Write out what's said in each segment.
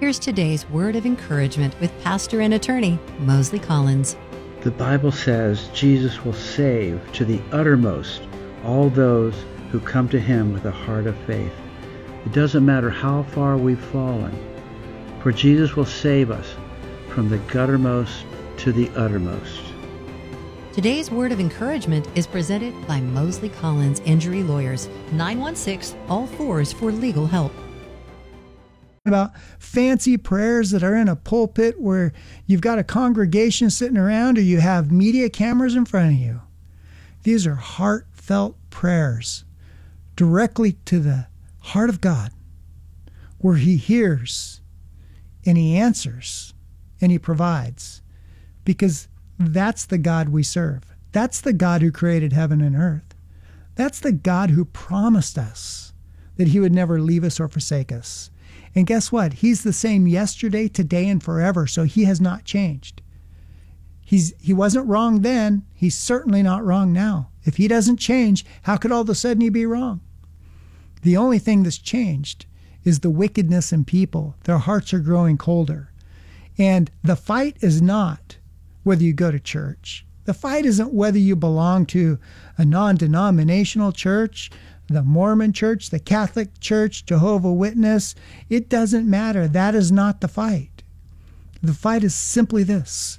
Here's today's word of encouragement with pastor and attorney Mosley Collins. The Bible says Jesus will save to the uttermost all those who come to him with a heart of faith. It doesn't matter how far we've fallen, for Jesus will save us from the guttermost to the uttermost. Today's word of encouragement is presented by Mosley Collins Injury Lawyers, 916-ALL-4s for legal help. About fancy prayers that are in a pulpit where you've got a congregation sitting around or you have media cameras in front of you. These are heartfelt prayers directly to the heart of God, where he hears and he answers and he provides, because that's the God we serve. That's the God who created heaven and earth. That's the God who promised us that he would never leave us or forsake us. And guess what? He's the same yesterday, today, and forever, so he has not changed. He wasn't wrong then. He's certainly not wrong now. If he doesn't change, how could all of a sudden he be wrong? The only thing that's changed is the wickedness in people. Their hearts are growing colder. And the fight is not whether you go to church. The fight isn't whether you belong to a non-denominational church, the Mormon church, the Catholic church, Jehovah's Witness. It doesn't matter. That is not the fight. The fight is simply this.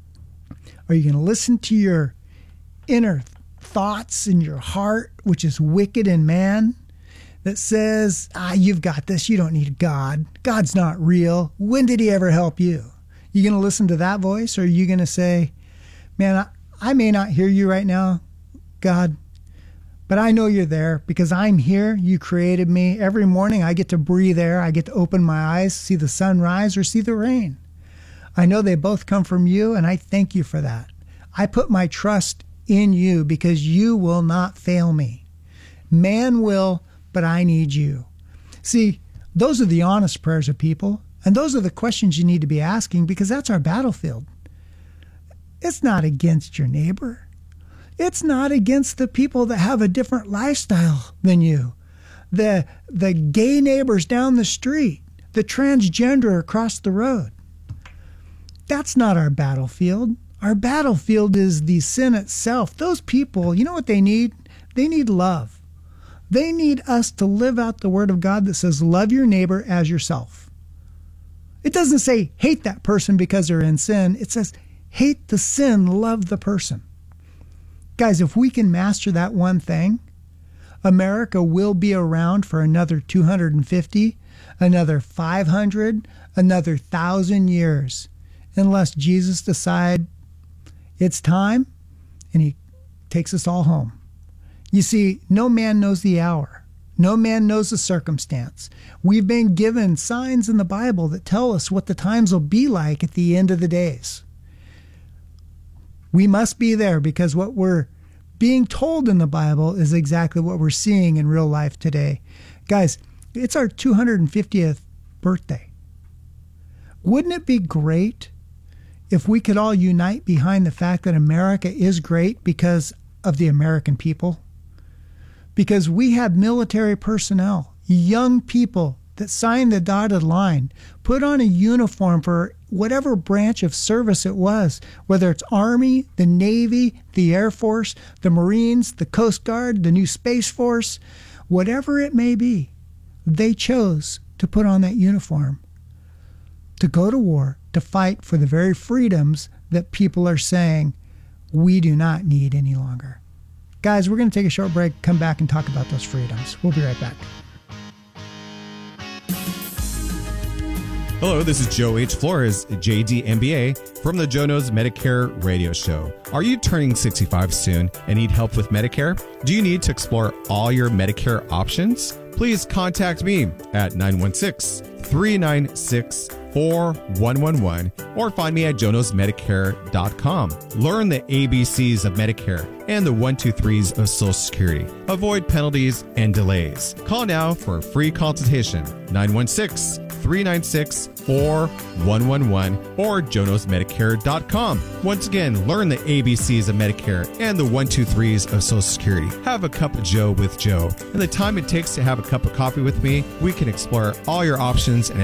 Are you going to listen to your inner thoughts in your heart, which is wicked in man, that says, you've got this, you don't need God. God's not real. When did he ever help you? You going to listen to that voice, or are you going to say, man, I may not hear you right now, God, but I know you're there because I'm here. You created me. Every morning I get to breathe air. I get to open my eyes, see the sun rise or see the rain. I know they both come from you, and I thank you for that. I put my trust in you because you will not fail me. Man will, but I need you. See, those are the honest prayers of people, and those are the questions you need to be asking, because that's our battlefield. It's not against your neighbor. It's not against the people that have a different lifestyle than you. The gay neighbors down the street, the transgender across the road. That's not our battlefield. Our battlefield is the sin itself. Those people, you know what they need? They need love. They need us to live out the word of God that says, love your neighbor as yourself. It doesn't say hate that person because they're in sin. It says hate the sin, love the person. Guys, if we can master that one thing, America will be around for another 250, another 500, another 1,000 years, unless Jesus decides it's time and he takes us all home. You see, no man knows the hour. No man knows the circumstance. We've been given signs in the Bible that tell us what the times will be like at the end of the days. We must be there, because what we're being told in the Bible is exactly what we're seeing in real life today. Guys, it's our 250th birthday. Wouldn't it be great if we could all unite behind the fact that America is great because of the American people? Because we have military personnel, young people that sign the dotted line, put on a uniform for whatever branch of service it was, whether it's Army, the Navy, the Air Force, the Marines, the Coast Guard, the new Space Force, whatever it may be, they chose to put on that uniform, to go to war, to fight for the very freedoms that people are saying we do not need any longer. Guys, we're going to take a short break, come back and talk about those freedoms. We'll be right back. Hello, this is Joe H. Flores, JD MBA, from the Joe Knows Medicare radio show. Are you turning 65 soon and need help with Medicare? Do you need to explore all your Medicare options? Please contact me at 916-396-4111 or find me at jonasmedicare.com. Learn the ABCs of Medicare and the 1-2-3s of Social Security. Avoid penalties and delays. Call now for a free consultation, 916-396-4111 or jonasmedicare.com. Once again, learn the ABCs of Medicare and the 1-2-3s of Social Security. Have a cup of Joe with Joe. In the time it takes to have a cup of coffee with me, we can explore all your options and